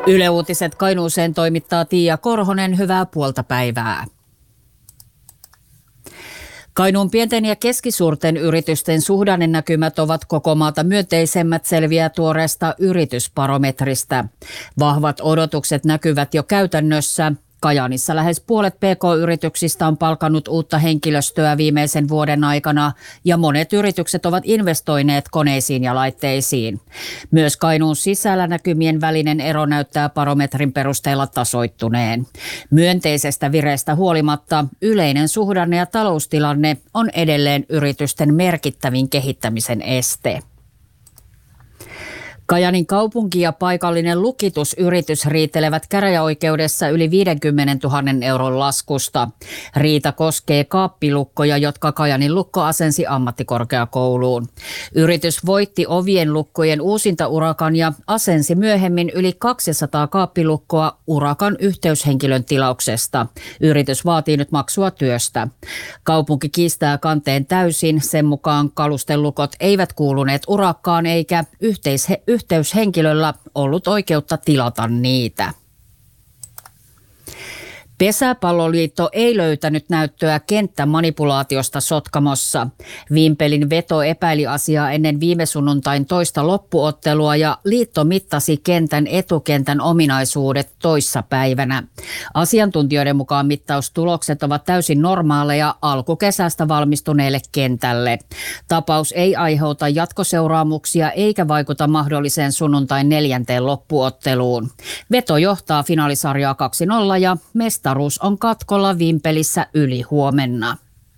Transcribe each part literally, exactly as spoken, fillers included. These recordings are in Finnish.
Yle Uutiset Kainuuseen toimittaa Tiia Korhonen, hyvää puolta päivää. Kainuun pienten ja keskisuurten yritysten suhdannenäkymät ovat koko maata myönteisemmät, selviää tuoreesta yritysbarometristä. Vahvat odotukset näkyvät jo käytännössä. Kajaanissa lähes puolet pk-yrityksistä on palkannut uutta henkilöstöä viimeisen vuoden aikana ja monet yritykset ovat investoineet koneisiin ja laitteisiin. Myös Kainuun sisällä näkymien välinen ero näyttää barometrin perusteella tasoittuneen. Myönteisestä vireestä huolimatta yleinen suhdanne ja taloustilanne on edelleen yritysten merkittävin kehittämisen este. Kajaanin kaupunki ja paikallinen lukitusyritys riitelevät käräjäoikeudessa yli viisikymmentätuhatta euron laskusta. Riita koskee kaappilukkoja, jotka Kajaanin lukko asensi ammattikorkeakouluun. Yritys voitti ovien lukkojen uusintaurakan ja asensi myöhemmin yli kaksisataa kaappilukkoa urakan yhteyshenkilön tilauksesta. Yritys vaatii nyt maksua työstä. Kaupunki kiistää kanteen täysin. Sen mukaan kalustelukot eivät kuuluneet urakkaan eikä yhteishe- yhteyshenkilöllä ollut oikeutta tilata niitä. Pesäpalloliitto ei löytänyt näyttöä kenttämanipulaatiosta Sotkamossa. Vimpelin veto epäili asiaa ennen viime sunnuntain toista loppuottelua ja liitto mittasi kentän etukentän ominaisuudet toissapäivänä. Asiantuntijoiden mukaan mittaustulokset ovat täysin normaaleja alkukesästä valmistuneelle kentälle. Tapaus ei aiheuta jatkoseuraamuksia eikä vaikuta mahdolliseen sunnuntain neljänteen loppuotteluun. Veto johtaa finaalisarjaa kaksi nolla ja mestaruus on katkolla Vimpelissä yli huomenna.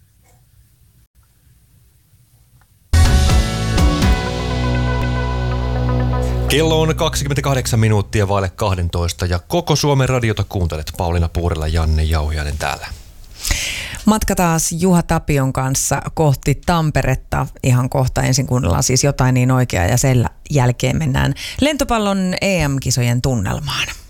Kello on kaksikymmentäkahdeksan minuuttia vaille kaksitoista ja koko Suomen radiota kuuntelet. Pauliina Puurila, Janne Jauhiainen täällä. Matka taas Juha Tapion kanssa kohti Tamperetta. Ihan kohta ensin kuunnellaan siis jotain niin oikeaa ja sen jälkeen mennään lentopallon E M-kisojen tunnelmaan.